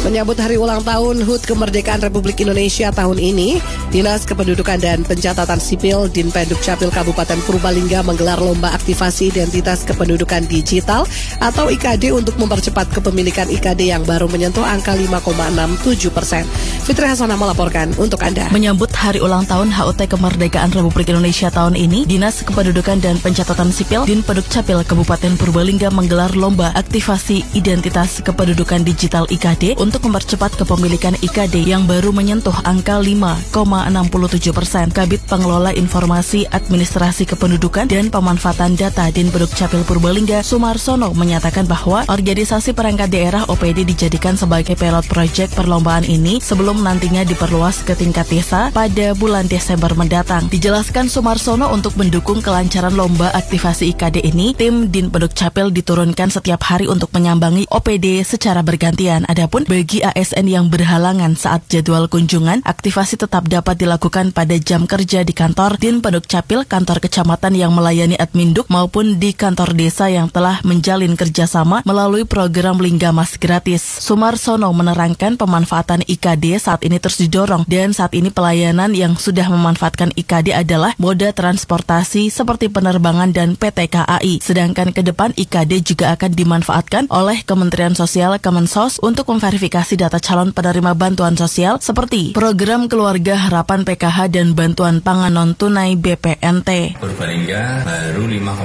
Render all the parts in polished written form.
Menyambut hari ulang tahun HUT Kemerdekaan Republik Indonesia tahun ini, Dinas Kependudukan dan Pencatatan Sipil Dinpenduk Capil Kabupaten Purbalingga menggelar lomba aktivasi identitas kependudukan digital atau IKD untuk mempercepat kepemilikan IKD yang baru menyentuh angka 5,67%. Fitri Hasanah melaporkan untuk Anda. Menyambut hari ulang tahun HUT Kemerdekaan Republik Indonesia tahun ini, Dinas Kependudukan dan Pencatatan Sipil Dinpenduk Capil Kabupaten Purbalingga menggelar lomba aktivasi identitas kependudukan digital IKD untuk mempercepat kepemilikan IKD yang baru menyentuh angka 5,67%. Kabid Pengelola Informasi Administrasi Kependudukan dan Pemanfaatan Data Dinpenduk Capil Purbalingga, Sumarsono, menyatakan bahwa organisasi perangkat daerah OPD dijadikan sebagai pilot project perlombaan ini sebelum nantinya diperluas ke tingkat desa pada bulan Desember mendatang. Dijelaskan Sumarsono, untuk mendukung kelancaran lomba aktivasi IKD ini, tim Dinpenduk Capil diturunkan setiap hari untuk menyambangi OPD secara bergantian. Adapun bagi ASN yang berhalangan saat jadwal kunjungan, aktivasi tetap dapat dilakukan pada jam kerja di kantor Dinpenduk Capil, kantor kecamatan yang melayani Adminduk, maupun di kantor desa yang telah menjalin kerjasama melalui program Linggamas gratis. Sumarsono menerangkan pemanfaatan IKD saat ini terus didorong, dan saat ini pelayanan yang sudah memanfaatkan IKD adalah moda transportasi seperti penerbangan dan PT KAI. Sedangkan ke depan IKD juga akan dimanfaatkan oleh Kementerian Sosial Kemensos untuk memverifikasi data calon penerima bantuan sosial seperti program Keluarga Harapan PKH dan bantuan pangan non-tunai BPNT. Purbalingga baru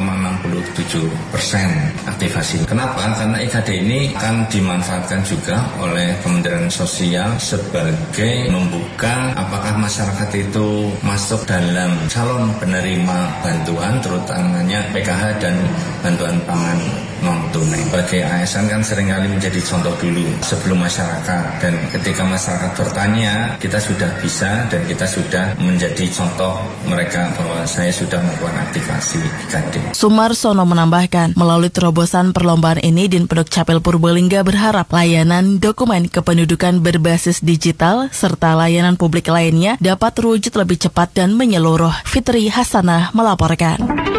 5,67% aktivasi. Kenapa? Karena IKD ini akan dimanfaatkan juga oleh Kementerian Sosial sebagai membuka apakah masyarakat itu masuk dalam calon penerima bantuan, terutamanya PKH dan bantuan pangan non-tunai. Bagi ASN kan seringkali menjadi contoh dulu sebelum masyarakat, dan ketika masyarakat bertanya, kita sudah bisa dan kita sudah menjadi contoh mereka bahwa saya sudah melakukan aktivasi IKD. Sumarsono menambahkan, melalui terobosan perlombaan ini, Dinpenduk Capil Purbalingga berharap layanan dokumen kependudukan berbasis digital serta layanan publik lainnya dapat terwujud lebih cepat dan menyeluruh. Fitri Hasanah melaporkan.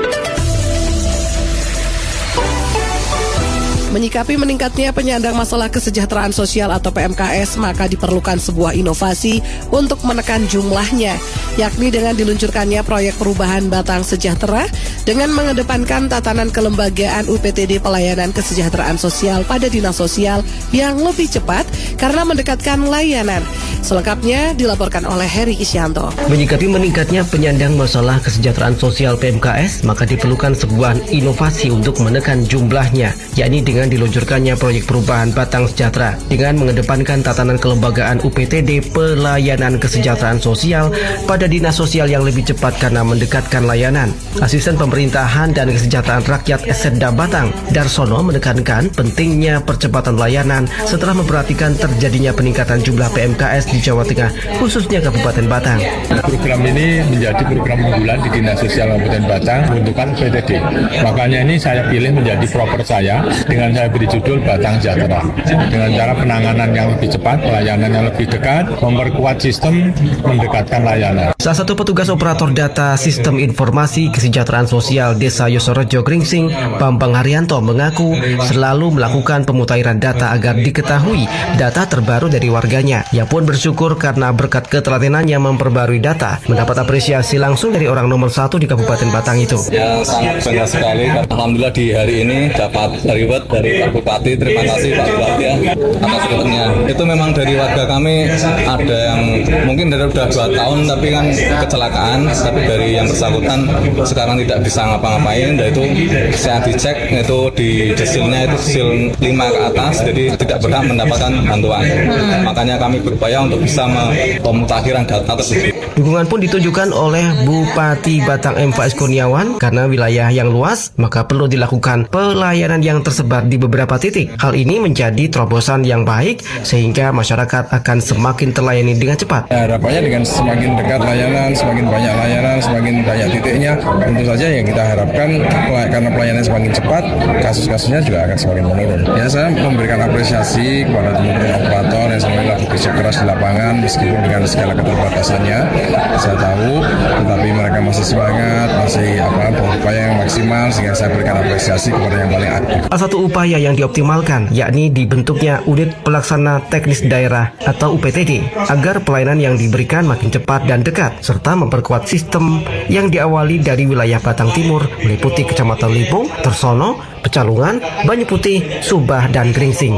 Menyikapi meningkatnya penyandang masalah kesejahteraan sosial atau PMKS, maka diperlukan sebuah inovasi untuk menekan jumlahnya, yakni dengan diluncurkannya proyek perubahan Batang Sejahtera dengan mengedepankan tatanan kelembagaan UPTD pelayanan kesejahteraan sosial pada dinas sosial yang lebih cepat karena mendekatkan layanan. Selengkapnya dilaporkan oleh Heri Isyanto. Menyikapi meningkatnya penyandang masalah kesejahteraan sosial PMKS, maka diperlukan sebuah inovasi untuk menekan jumlahnya, yakni dengan diluncurkannya proyek perubahan Batang Sejahtera dengan mengedepankan tatanan kelembagaan UPTD pelayanan kesejahteraan sosial pada dinas sosial yang lebih cepat karena mendekatkan layanan. Asisten Pemerintahan dan Kesejahteraan Rakyat Setda Batang, Darsono, menekankan pentingnya percepatan layanan setelah memperhatikan terjadinya peningkatan jumlah PMKS di Jawa Tengah, khususnya Kabupaten Batang. Program ini menjadi program unggulan di Dinas Sosial Kabupaten Batang bentukan PTD. Makanya ini saya pilih menjadi proper saya dengan saya beri judul Batang Sejahtera. Dengan cara penanganan yang lebih cepat, pelayanan yang lebih dekat, memperkuat sistem, mendekatkan layanan. Salah satu petugas operator data Sistem Informasi Kesejahteraan Sosial Desa Yosorejo Gringsing, Bambang Haryanto, mengaku selalu melakukan pemutahiran data agar diketahui data terbaru dari warganya. Ia pun bersyukur karena berkat keteladinannya memperbarui data, mendapat apresiasi langsung dari orang nomor 1 di Kabupaten Batang itu. Ya, sangat bangga sekali. Alhamdulillah di hari ini dapat reward dari Pak Bupati. Terima kasih Pak Bupati ya atas rewarnya. Itu memang dari warga kami ada yang mungkin dari udah 2 tahun tapi kan kecelakaan, tapi dari yang bersangkutan sekarang tidak bisa ngapa-ngapain, dan itu saya dicek itu di desilnya itu desil 5 ke atas, jadi tidak berhak mendapatkan bantuan. Makanya kami berupaya untuk bisa memutahiran data tersebut. Dukungan pun ditunjukkan oleh Bupati Batang M.Faiz Kurniawan, karena wilayah yang luas maka perlu dilakukan pelayanan yang tersebar di beberapa titik. Hal ini menjadi terobosan yang baik sehingga masyarakat akan semakin terlayani dengan cepat. Harapannya dengan semakin dekat layanan, semakin banyak layanan, semakin banyak titiknya, tentu saja yang kita harapkan karena pelayanan semakin cepat, kasus-kasusnya juga akan semakin menurun. Ya, saya memberikan apresiasi kepada teman-teman operator yang selalu melakukan kerja keras di lapangan meskipun dengan segala keterbatasannya. Saya tahu, tetapi mereka masih semangat, masih berupaya yang maksimal, sehingga saya berikan apresiasi kepada yang paling aktif. Salah satu upaya yang dioptimalkan yakni dibentuknya Unit Pelaksana Teknis Daerah atau UPTD agar pelayanan yang diberikan makin cepat dan dekat, serta memperkuat sistem yang diawali dari wilayah Batang Timur meliputi Kecamatan Limpung, Tersono, Pecalungan, Banyu Putih, Subah, dan Gringsing.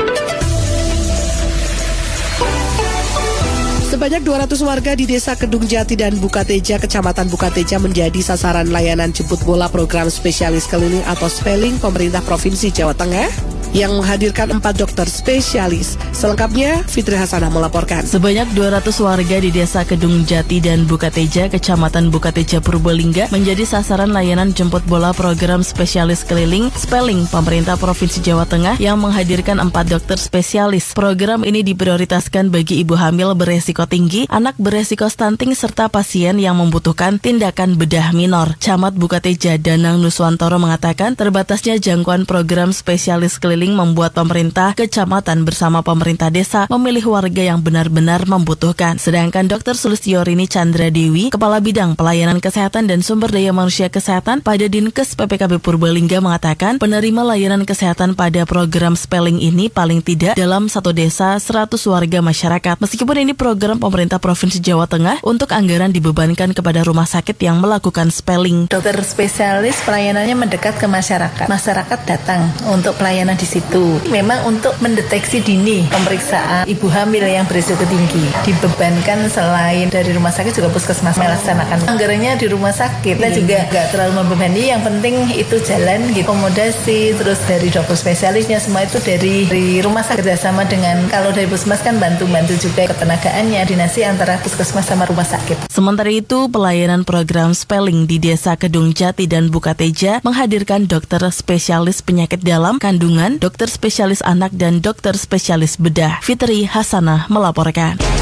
Sebanyak 200 warga di Desa Kedung Jati dan Bukateja, Kecamatan Bukateja menjadi sasaran layanan jemput bola program spesialis keliling atau spelling pemerintah Provinsi Jawa Tengah yang menghadirkan 4 dokter spesialis. Selengkapnya, Fitri Hasanah melaporkan. Sebanyak 200 warga di Desa Kedung Jati dan Bukateja, Kecamatan Bukateja, Purbalingga menjadi sasaran layanan jemput bola program spesialis keliling spelling pemerintah Provinsi Jawa Tengah yang menghadirkan 4 dokter spesialis. Program ini diprioritaskan bagi ibu hamil beresiko tinggi, anak beresiko stunting, serta pasien yang membutuhkan tindakan bedah minor. Camat Bukateja Danang Nuswantoro mengatakan terbatasnya jangkauan program spesialis keliling membuat pemerintah kecamatan bersama pemerintah desa memilih warga yang benar-benar membutuhkan. Sedangkan Dr. Sulistyorini Chandra Dewi, Kepala Bidang Pelayanan Kesehatan dan Sumber Daya Manusia Kesehatan pada Dinkes PPKB Purbalingga mengatakan penerima layanan kesehatan pada program spelling ini paling tidak dalam satu desa 100 warga masyarakat. Meskipun ini program pemerintah Provinsi Jawa Tengah, untuk anggaran dibebankan kepada rumah sakit yang melakukan spelling. Dokter spesialis pelayanannya mendekat ke masyarakat. Masyarakat datang untuk pelayanan di situ. Memang untuk mendeteksi dini pemeriksaan ibu hamil yang berisiko tinggi. Dibebankan selain dari rumah sakit juga puskesmas melaksanakan. Anggarannya di rumah sakit. Kita juga nggak terlalu membebani. Yang penting itu jalan gitu. Akomodasi, terus dari dokter spesialisnya semua itu dari rumah sakit. Kerjasama dengan kalau dari puskesmas kan bantu-bantu juga ketenagaannya, dinasti antara puskesmas sama rumah sakit. Sementara itu, pelayanan program spelling di Desa Kedung Jati dan Bukateja menghadirkan dokter spesialis penyakit dalam kandungan, dokter spesialis anak, dan dokter spesialis bedah. Fitri Hasanah melaporkan.